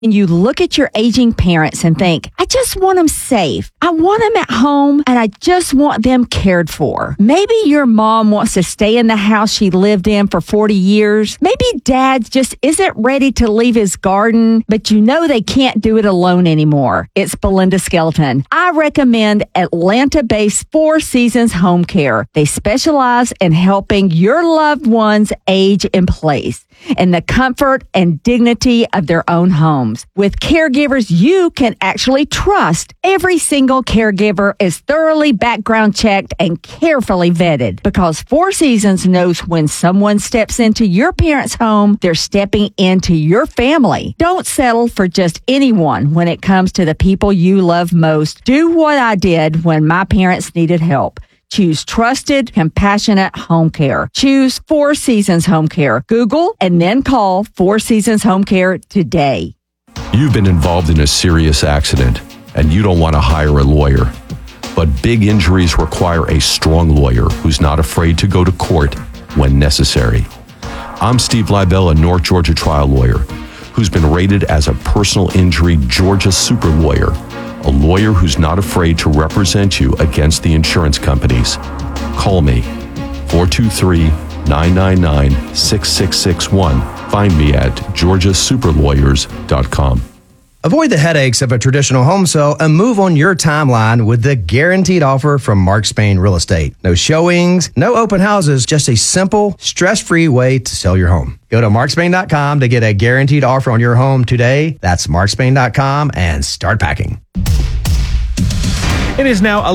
And you look at your aging parents and think, I just want them safe. I want them at home and I just want them cared for. Maybe your mom wants to stay in the house she lived in for 40 years. Maybe dad just isn't ready to leave his garden, but you know they can't do it alone anymore. It's Belinda Skelton. I recommend Atlanta-based Four Seasons Home Care. They specialize in helping your loved ones age in place in the comfort and dignity of their own homes. With caregivers you can actually trust, every single caregiver is thoroughly background checked and carefully vetted because Four Seasons knows when someone steps into your parents' home, they're stepping into your family. Don't settle for just anyone when it comes to the people you love most. Do what I did when my parents needed help. Choose trusted, compassionate home care. Choose Four Seasons Home Care. Google and then call Four Seasons Home Care today. You've been involved in a serious accident and you don't want to hire a lawyer. But big injuries require a strong lawyer who's not afraid to go to court when necessary. I'm Steve Leibel, a North Georgia trial lawyer who's been rated as a personal injury Georgia super lawyer. A lawyer who's not afraid to represent you against the insurance companies. Call me, 423-999-6661. Find me at georgiasuperlawyers.com. Avoid the headaches of a traditional home sale and move on your timeline with the guaranteed offer from Mark Spain Real Estate. No showings, no open houses, just a simple, stress-free way to sell your home. Go to markspain.com to get a guaranteed offer on your home today. That's markspain.com and start packing. It is now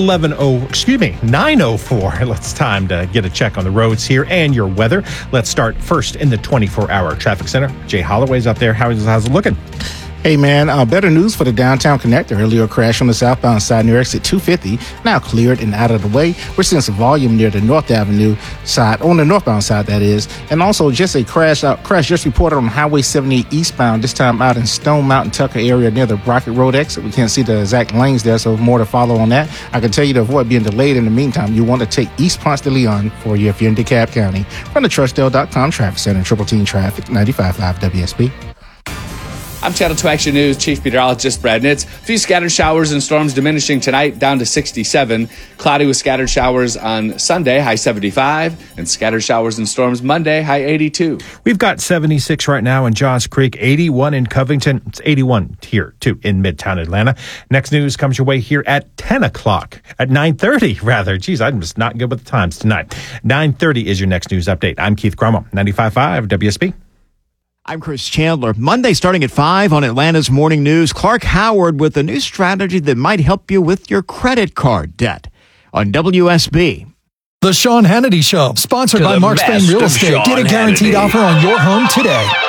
9:04. It's time to get a check on the roads here and your weather. Let's start first in the 24-hour traffic center. Jay Holloway's up there. How's it looking? Hey, man, better news for the downtown connector. Earlier crash on the southbound side near exit 250, now cleared and out of the way. We're seeing some volume near the North Avenue side, on the northbound side, that is. And also just a crash just reported on Highway 70 eastbound, this time out in Stone Mountain Tucker area near the Brockett Road exit. We can't see the exact lanes there, so more to follow on that. I can tell you to avoid being delayed in the meantime, you want to take East Ponce de Leon for you if you're in DeKalb County. From the Trussdale.com Traffic Center, Triple Team Traffic, 95.5 WSB. I'm Channel 2 Action News Chief Meteorologist Brad Nitz. A few scattered showers and storms diminishing tonight, down to 67. Cloudy with scattered showers on Sunday, high 75. And scattered showers and storms Monday, high 82. We've got 76 right now in Johns Creek, 81 in Covington. It's 81 here, too, in Midtown Atlanta. Next news comes your way here at 10 o'clock. At 9:30, rather. Geez, I'm just not good with the times tonight. 9:30 is your next news update. I'm Keith Cromwell, 95.5 WSB. I'm Chris Chandler. Monday starting at 5 on Atlanta's Morning News. Clark Howard with a new strategy that might help you with your credit card debt on WSB. The Sean Hannity Show, sponsored by Mark Spain Real Estate. Get a guaranteed offer on your home today.